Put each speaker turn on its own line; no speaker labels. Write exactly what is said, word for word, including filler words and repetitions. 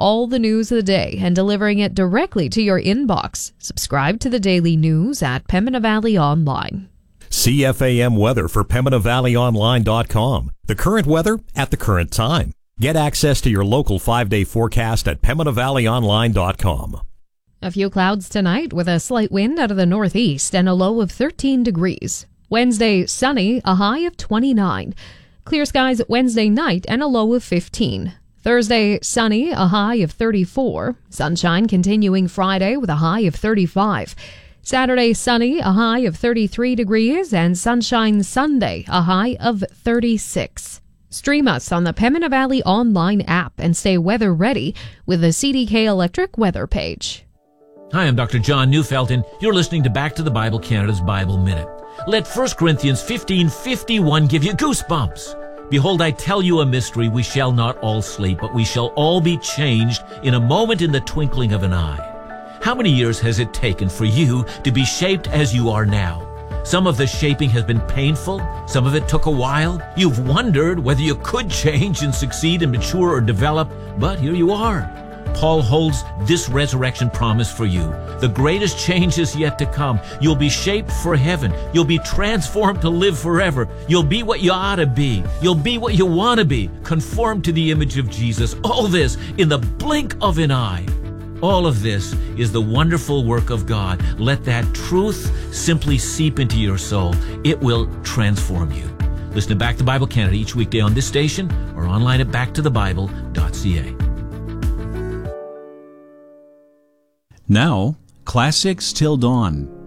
all the news of the day and delivering it directly to your inbox. Subscribe to the daily news at Pembina Valley Online.
C F A M weather for Pembina Valley Online dot com. The current weather at the current time. Get access to your local five-day forecast at Pembina Valley Online dot com.
A few clouds tonight with a slight wind out of the northeast and a low of thirteen degrees. Wednesday, sunny, a high of twenty-nine. Clear skies Wednesday night and a low of fifteen. Thursday, sunny, a high of thirty-four. Sunshine continuing Friday with a high of thirty-five. Saturday, sunny, a high of thirty-three degrees, and sunshine Sunday, a high of thirty-six. Stream us on the Pembina Valley Online app and stay weather ready with the C D K Electric weather page.
Hi, I'm Doctor John Neufeld, and you're listening to Back to the Bible Canada's Bible Minute. Let First Corinthians fifteen fifty-one give you goosebumps. Behold, I tell you a mystery. We shall not all sleep, but we shall all be changed in a moment, in the twinkling of an eye. How many years has it taken for you to be shaped as you are now? Some of the shaping has been painful. Some of it took a while. You've wondered whether you could change and succeed and mature or develop, but here you are. Paul holds this resurrection promise for you. The greatest change is yet to come. You'll be shaped for heaven. You'll be transformed to live forever. You'll be what you ought to be. You'll be what you want to be, conformed to the image of Jesus. All this in the blink of an eye. All of this is the wonderful work of God. Let that truth simply seep into your soul. It will transform you. Listen to Back to Bible Canada each weekday on this station or online at back to the bible dot c a.
Now, Classics Till Dawn.